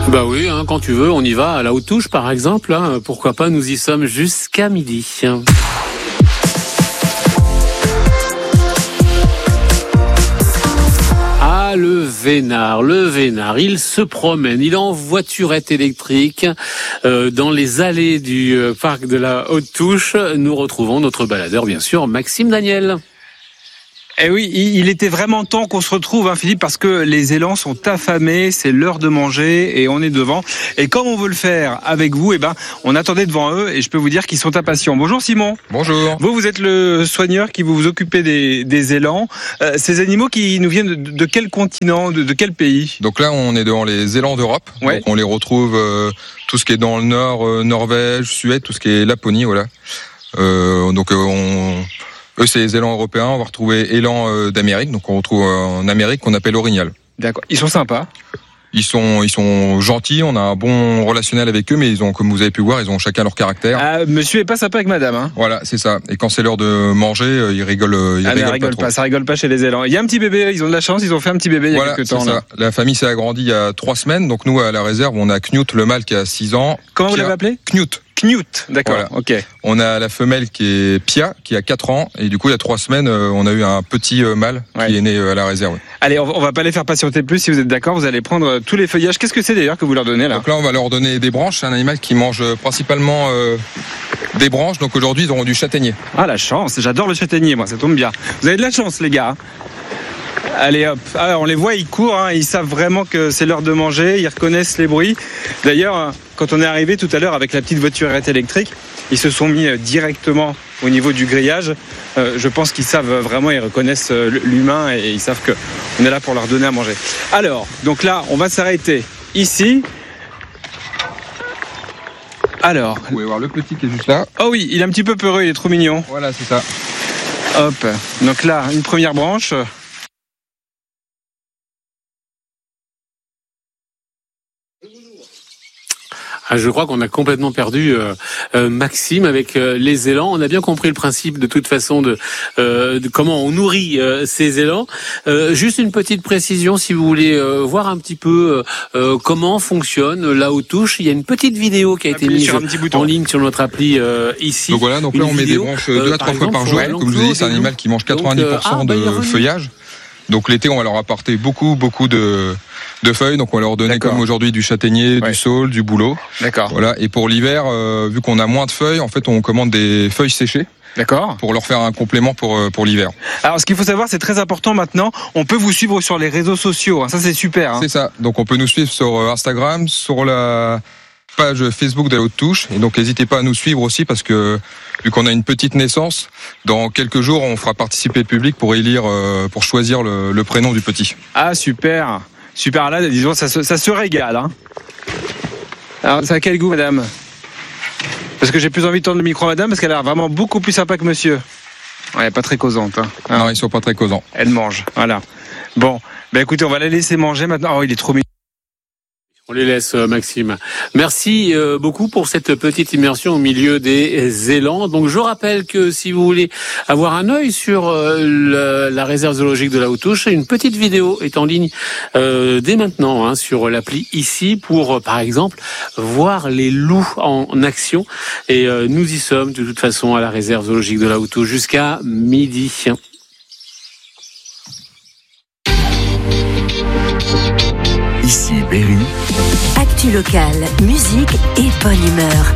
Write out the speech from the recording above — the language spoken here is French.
Bah oui, quand tu veux, on y va à la Haute-Touche par exemple. Pourquoi pas, nous y sommes jusqu'à midi. Le Vénard, il se promène, il est en voiturette électrique dans les allées du parc de la Haute-Touche. Nous retrouvons notre baladeur, bien sûr, Maxime Daniel. Eh oui, il était vraiment temps qu'on se retrouve, Philippe, parce que les élans sont affamés, c'est l'heure de manger et on est devant. Et comme on veut le faire avec vous, on attendait devant eux et je peux vous dire qu'ils sont impatients. Bonjour Simon. Bonjour. Vous êtes le soigneur qui vous occupez des élans. Ces animaux qui nous viennent de quel continent, de quel pays ? Donc là, on est devant les élans d'Europe. Ouais. Donc on les retrouve tout ce qui est dans le nord, Norvège, Suède, tout ce qui est Laponie, voilà. Eux, c'est les élans européens. On va retrouver élans d'Amérique. Donc, on retrouve en Amérique qu'on appelle orignal. D'accord. Ils sont sympas. Ils sont gentils. On a un bon relationnel avec eux, mais ils ont, comme vous avez pu voir, ils ont chacun leur caractère. Ah, monsieur est pas sympa avec madame, Voilà, c'est ça. Et quand c'est l'heure de manger, ils rigolent. Ils rigolent pas. Ça rigole pas chez les élans. Il y a un petit bébé. Ils ont de la chance. Ils ont fait un petit bébé il y a quelques temps. Voilà, c'est ça. La famille s'est agrandie il y a 3 semaines. Donc, nous, à la réserve, on a Knut, le mâle, qui a 6 ans. Comment vous l'avez appelé ? Knut, d'accord, voilà. Ok. On a la femelle qui est Pia, qui a 4 ans, et du coup, il y a 3 semaines, on a eu un petit mâle qui est né à la réserve. Allez, on va pas les faire patienter plus, si vous êtes d'accord, vous allez prendre tous les feuillages. Qu'est-ce que c'est d'ailleurs que vous leur donnez là ? Donc là, on va leur donner des branches, c'est un animal qui mange principalement des branches, donc aujourd'hui, ils auront du châtaignier. Ah, la chance, j'adore le châtaignier, moi, ça tombe bien. Vous avez de la chance, les gars. Allez hop, on les voit, ils courent, ils savent vraiment que c'est l'heure de manger, ils reconnaissent les bruits. D'ailleurs, quand on est arrivé tout à l'heure avec la petite voiturette électrique, ils se sont mis directement au niveau du grillage. Je pense qu'ils savent vraiment, ils reconnaissent l'humain et ils savent qu'on est là pour leur donner à manger. Alors, donc là, on va s'arrêter ici. Alors, vous pouvez voir le petit qui est juste là. Oh oui, il est un petit peu peureux, il est trop mignon. Voilà, c'est ça. Hop, donc là, une première branche. Je crois qu'on a complètement perdu Maxime avec les élans. On a bien compris le principe de toute façon de comment on nourrit ces élans. Juste une petite précision, si vous voulez voir un petit peu comment fonctionne la Haute-Touche, il y a une petite vidéo qui a été mise en ligne sur notre appli ici. Donc voilà, donc là on met des branches 2 à 3 fois par jour. Comme je vous ai dit, c'est un animal qui mange 90% de feuillage. Donc l'été, on va leur apporter beaucoup de feuilles. Donc on va leur donner comme aujourd'hui du châtaignier, du saule, du bouleau. D'accord. Voilà. Et pour l'hiver, vu qu'on a moins de feuilles, en fait, on commande des feuilles séchées. D'accord. Pour leur faire un complément pour l'hiver. Alors ce qu'il faut savoir, c'est très important maintenant, on peut vous suivre sur les réseaux sociaux. Ça c'est super. C'est ça. Donc on peut nous suivre sur Instagram, sur la page Facebook de la Haute-Touche. Et donc n'hésitez pas à nous suivre aussi parce que vu qu'on a une petite naissance, dans quelques jours on fera participer le public pour élire, pour choisir le prénom du petit. Ah super. Super, là disons ça se régale. Alors ça a quel goût madame ? Parce que j'ai plus envie de tendre le micro à madame parce qu'elle a l'air vraiment beaucoup plus sympa que monsieur. Ouais, pas très causante. Non, ils sont pas très causants. Elle mange, voilà. Bon, écoutez, on va la laisser manger maintenant. Oh, il est trop mignon. On les laisse, Maxime. Merci beaucoup pour cette petite immersion au milieu des élans. Donc, je rappelle que si vous voulez avoir un œil sur la réserve zoologique de la Haute-Touche, une petite vidéo est en ligne dès maintenant sur l'appli ici pour, par exemple, voir les loups en action. Et nous y sommes de toute façon à la réserve zoologique de la Haute-Touche jusqu'à midi. Ici Berry. Actu locale, musique et bonne humeur.